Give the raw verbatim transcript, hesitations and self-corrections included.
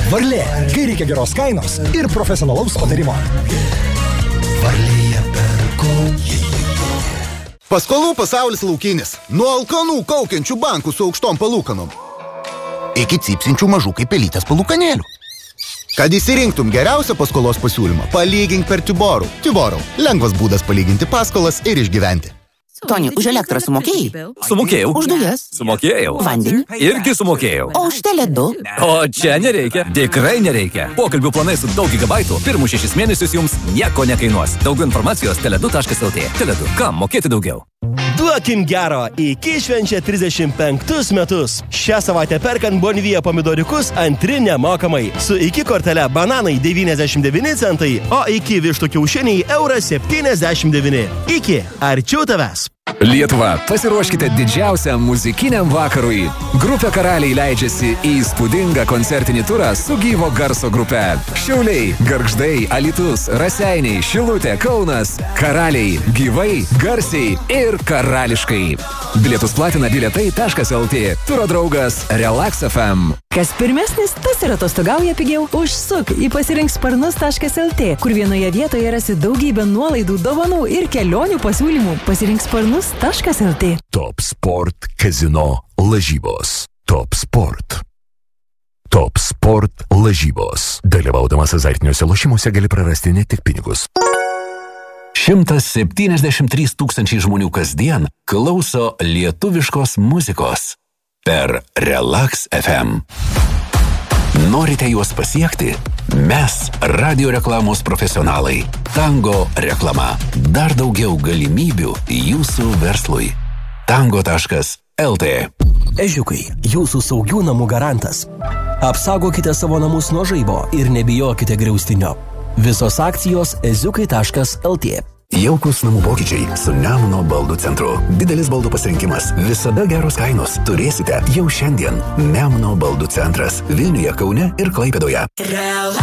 Varlė, kai reikia geros kainos ir profesionalaus patarimo. Varlėje perku. Paskolų pasaulis laukinis. Nuo alkanų kaukiančių bankų su aukštom palūkanom iki cypsinčių mažų kaip pelytės palūkanėlių. Kad įsirinktum geriausią paskolos pasiūlymą, palygink per Tiborų. Tiborų. Lengvas būdas palyginti paskolas ir išgyventi. Toni, už elektrą sumokėjai? Sumokėjau. Už dujas? Sumokėjau. Vandenį? Irgi sumokėjau. O už teledu? O čia nereikia. Tikrai nereikia. Pokalbių planai su daug gigabaitų pirmus šešis mėnesius jums nieko nekainuos. Daugiau informacijos teledu taškas lt. Teledu. Kam mokėti daugiau? Duokim gero, iki švenčia trisdešimt penktus metus. Šią savaitę perkant Bonvija pomidoriukus antri nemokamai. Su iki kortele bananai devyniasdešimt devyni centai, o iki vištų kiaušiniai euras septyniasdešimt devyni. Iki, arčiau tavęs. Lietuva, pasiruoškite didžiausiam muzikiniam vakarui. Grupė Karaliai leidžiasi į įspūdingą koncertinį turą su gyvo garso grupe. Šiauliai, Gargždai, Alytus, Raseiniai, Šilutė, Kaunas. Karaliai, gyvai, garsiai ir karališkai. Bilietus platina bilietai taškas lt. Turo draugas Relax F M. Kas pirmesnis, tas ir atostogauja pigiau. Užsuk į pasirink sparnus taškas lt, kur vienoje vietoje rasi daugybę nuolaidų, dovanų ir kelionių pasiūlymų. Pasirink sparnus taškas lt. Top Sport Casino lažybos. Top Sport. Top Sport lažybos. Dalyvaudamas azartiniuose lošimuose gali prarasti ne tik pinigus. šimtas septyniasdešimt trys tūkstančiai žmonių kasdien klauso lietuviškos muzikos per Relax F M. Norite juos pasiekti? Mes, radio reklamos profesionalai. Tango reklama. Dar daugiau galimybių jūsų verslui. tango taškas lt. Ežiukai, jūsų saugių namų garantas. Apsaugokite savo namus nuo žaibo ir nebijokite griaustinio. Visos akcijos eziukai taškas lt. Jaukus namų pokyčiai su Nemuno baldų centru. Didelis baldų pasirinkimas, visada geros kainos. Turėsite jau šiandien. Nemuno baldų centras Vilniuje, Kaune ir Klaipėdoje.